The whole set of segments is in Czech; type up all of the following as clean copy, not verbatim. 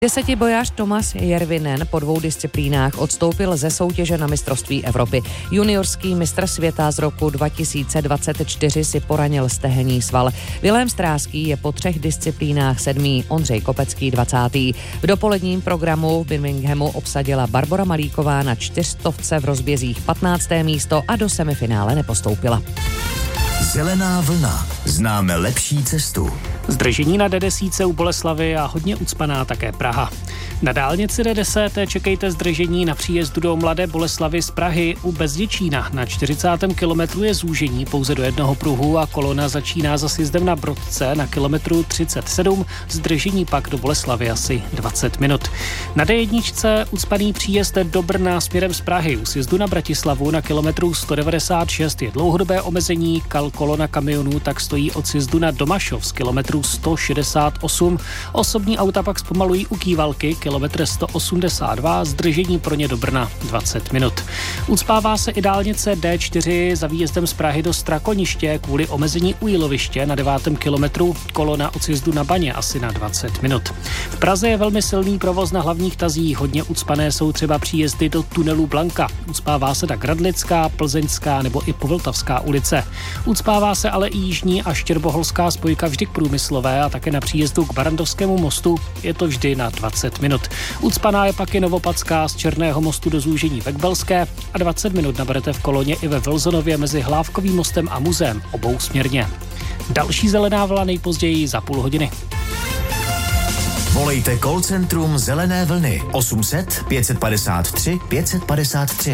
Desetibojař Tomas Järvinen po 2 disciplínách odstoupil ze soutěže na mistrovství Evropy. Juniorský mistr světa z roku 2024 si poranil stehenní sval. Vilém Stráský je po 3 disciplínách 7., Ondřej Kopecký 20. V dopoledním programu v Birminghamu obsadila Barbora Malíková na 400 v rozbězích 15. místo a do semifinále nepostoupila. Zelená vlna. Známe lepší cestu. Zdržení na D10 u Boleslavy a hodně ucpaná také Praha. Na dálnici D10 čekejte zdržení na příjezdu do Mladé Boleslavi z Prahy u Bezděčína. Na 40. kilometru je zúžení pouze do jednoho pruhu a kolona začíná za sjezdem na Brodce na kilometru 37, zdržení pak do Boleslavy asi 20 minut. Na D1 ucpaný příjezd do Brna směrem z Prahy u sjezdu na Bratislavu na kilometru 196 je dlouhodobé omezení, kolona kamionů tak stojí od sjezdu na Domašov z kilometru 168. Osobní auta pak zpomalují u Kývalky, kilometr 182, zdržení pro ně do Brna 20 minut. Ucpává se i dálnice D4 za výjezdem z Prahy do Strakoniště kvůli omezení u Jíloviště na 9. kilometru, kolona od sjezdu na Baně asi na 20 minut. V Praze je velmi silný provoz na hlavních tazích, hodně ucpané jsou třeba příjezdy do tunelu Blanka. Ucpává se tak Radlická, Plzeňská nebo i Povltavská ulice. Ucpává se ale i jižní a štěrboholská spojka vždy k Průmyslové a také na příjezdu k Barandovskému mostu je to vždy na 20 minut. Ucpaná je pak i Novopadská z Černého mostu do zúžení Vekbelské a 20 minut naberete v koloně i ve Velzonově mezi Hlávkovým mostem a muzeem obousměrně. Další zelená vlna nejpozději za půl hodiny. Volejte call centrum Zelené vlny 800 553 553.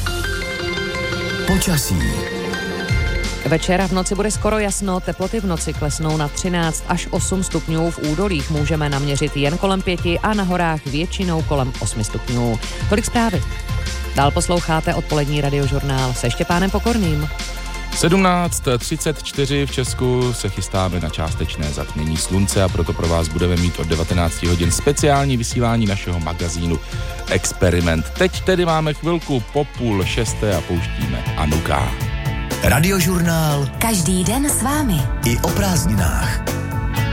Počasí. Večer a v noci bude skoro jasno, teploty v noci klesnou na 13 až 8 stupňů, v údolích můžeme naměřit jen kolem 5 a na horách většinou kolem 8 stupňů. Tolik zprávy. Dál posloucháte odpolední radiožurnál se Štěpánem Pokorným. 17:34 v Česku se chystáme na částečné zatmění slunce a proto pro vás budeme mít od 19 hodin speciální vysílání našeho magazínu Experiment. Teď tedy máme chvilku po 5:30 a pouštíme Anuka. Radiožurnál. Každý den s vámi. I o prázdninách.